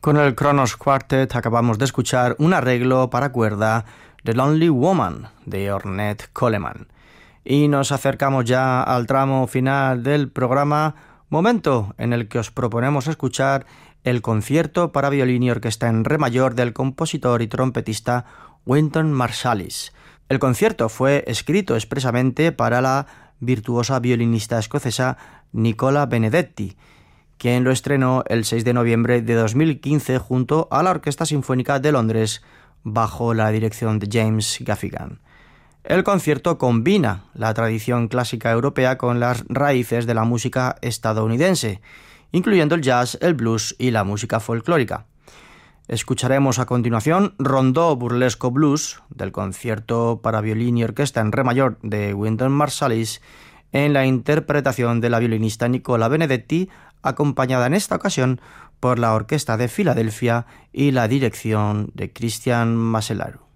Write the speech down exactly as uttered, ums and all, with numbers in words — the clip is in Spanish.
Con el Kronos Quartet acabamos de escuchar un arreglo para cuerda de Lonely Woman de Ornette Coleman. Y nos acercamos ya al tramo final del programa, momento en el que os proponemos escuchar el concierto para violín y orquesta en re mayor del compositor y trompetista Wynton Marsalis. El concierto fue escrito expresamente para la virtuosa violinista escocesa Nicola Benedetti, quien lo estrenó el seis de noviembre de dos mil quince junto a la Orquesta Sinfónica de Londres bajo la dirección de James Gaffigan. El concierto combina la tradición clásica europea con las raíces de la música estadounidense, incluyendo el jazz, el blues y la música folclórica. Escucharemos a continuación Rondó Burlesco Blues del concierto para violín y orquesta en re mayor de Wynton Marsalis en la interpretación de la violinista Nicola Benedetti, acompañada en esta ocasión por la Orquesta de Filadelfia y la dirección de Christian Maselaru.